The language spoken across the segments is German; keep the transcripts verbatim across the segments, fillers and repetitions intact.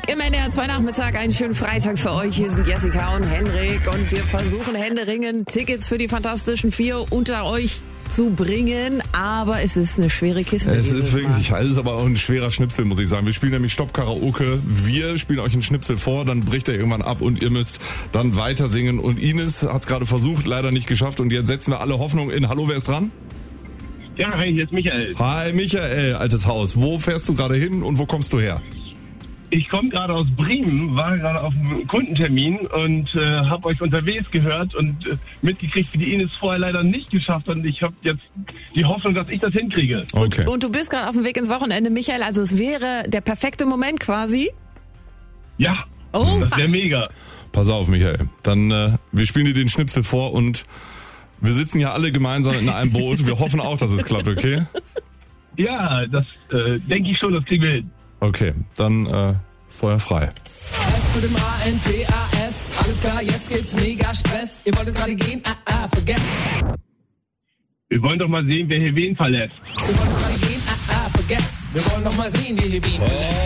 Musik im N D R zwei Nachmittag. Einen schönen Freitag für euch. Hier sind Jessica und Henrik und wir versuchen händeringend Tickets für die Fantastischen Vier unter euch zu bringen, aber es ist eine schwere Kiste. Es ist wirklich, Mal. es ist aber auch ein schwerer Schnipsel, muss ich sagen. Wir spielen nämlich Stopp-Karaoke. Wir spielen euch einen Schnipsel vor, dann bricht er irgendwann ab und ihr müsst dann weiter singen. Und Ines hat es gerade versucht, leider nicht geschafft. Und jetzt setzen wir alle Hoffnung in. Hallo, wer ist dran? Ja, hi, hier ist Michael. Hi, Michael, altes Haus. Wo fährst du gerade hin und wo kommst du her? Ich komme gerade aus Bremen, war gerade auf einem Kundentermin und äh, habe euch unterwegs gehört und äh, mitgekriegt, wie die Ines vorher leider nicht geschafft hat. Und ich habe jetzt die Hoffnung, dass ich das hinkriege. Okay. Und, und du bist gerade auf dem Weg ins Wochenende, Michael. Also es wäre der perfekte Moment quasi. Ja, Oh, das wäre mega. Pass auf, Michael. Dann, äh, wir spielen dir den Schnipsel vor und wir sitzen ja alle gemeinsam in einem Boot. Wir hoffen auch, dass es klappt, okay? Ja, das äh, denke ich schon, das kriegen wir hin. Okay, dann äh, Feuer frei. F zu dem A N T A S. Alles klar, jetzt geht's mega Stress. Ihr wolltet gerade gehen, ah, ah, vergesst. Wir wollen doch mal sehen, wer hier wen verlässt. Wir wollten gerade gehen, ah, ah, vergesst. Wir wollen noch mal sehen, wie hier wen verlässt.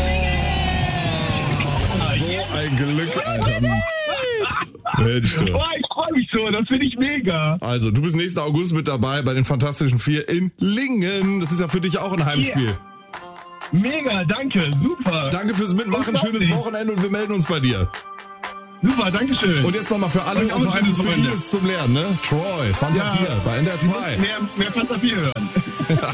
So ein Glück, Alter. Mensch, du. Oh, ich freue mich so, das finde ich mega. Also, du bist nächsten August mit dabei bei den Fantastischen Vier in Lingen. Das ist ja für dich auch ein Heimspiel. Yeah. Mega, danke, super. Danke fürs Mitmachen, schönes Wochenende und wir melden uns bei dir. Super, danke schön. Und jetzt nochmal für alle Und und vor allem schönes für Wochenende. Ines zum Lernen, ne? Troy, Fanta Ja. vier bei N D R zwei. Mehr, mehr Fanta vier hören.